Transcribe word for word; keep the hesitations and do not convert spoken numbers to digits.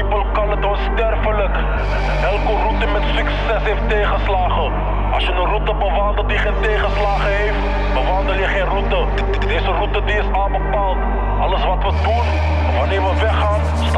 simpel kan het onsterfelijk. Elke route met succes heeft tegenslagen. Als je een route bewandelt die geen tegenslagen heeft, bewandel je geen route. Deze route die is al bepaald. Alles wat we doen, wanneer we weggaan,